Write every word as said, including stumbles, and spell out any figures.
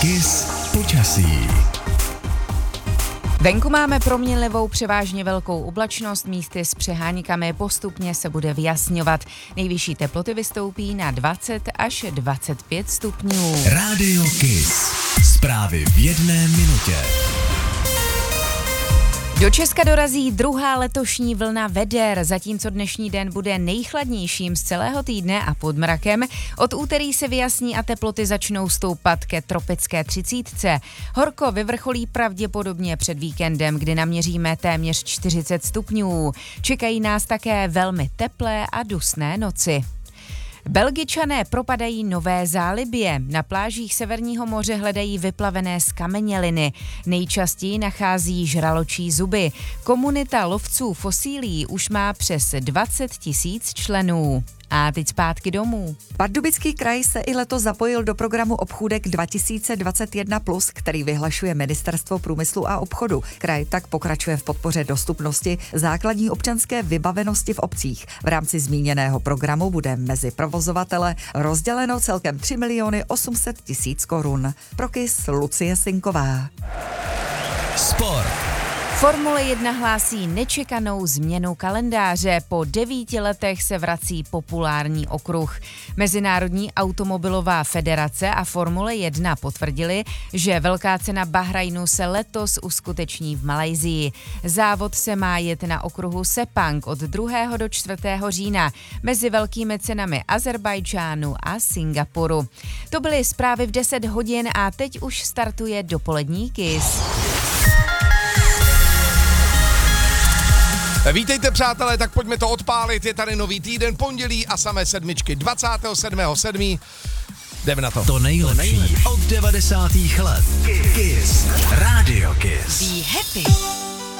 Kiss počasí. Venku máme proměnlivou převážně velkou oblačnost, místy s přeháníkami, postupně se bude vyjasňovat. Nejvyšší teploty vystoupí na dvacet až dvacet pět stupňů. Rádio Kiss. Zprávy v jedné minutě. Do Česka dorazí druhá letošní vlna veder, zatímco dnešní den bude nejchladnějším z celého týdne a pod mrakem. Od úterý se vyjasní a teploty začnou stoupat ke tropické třicítce. Horko vyvrcholí pravděpodobně před víkendem, kdy naměříme téměř čtyřicet stupňů. Čekají nás také velmi teplé a dusné noci. Belgičané propadají nové zálibě. Na plážích Severního moře hledají vyplavené skameněliny. Nejčastěji nachází žraločí zuby. Komunita lovců fosílií už má přes dvacet tisíc členů. A teď zpátky domů. Pardubický kraj se i letos zapojil do programu Obchůdek dva tisíce dvacet jedna plus, který vyhlašuje Ministerstvo průmyslu a obchodu. Kraj tak pokračuje v podpoře dostupnosti základní občanské vybavenosti v obcích. V rámci zmíněného programu bude mezi provozovatele rozděleno celkem tři miliony osm set tisíc korun. Pro Kiss Lucie Sinková. Sport. Formule jedna hlásí nečekanou změnu kalendáře. Po devíti letech se vrací populární okruh. Mezinárodní automobilová federace a Formule jedna potvrdili, že velká cena Bahrajnu se letos uskuteční v Malajsii. Závod se má jet na okruhu Sepang od druhého do čtvrtého října mezi velkými cenami Azerbajdžánu a Singapuru. To byly zprávy v deset hodin a teď už startuje dopolední Kiss. Vítejte, přátelé, tak pojďme to odpálit, je tady nový týden, pondělí a samé sedmičky, dvacátého sedmého sedmého Jdeme na to. To nejlepší od devadesátých let. Kiss. Rádio Kiss. Be happy.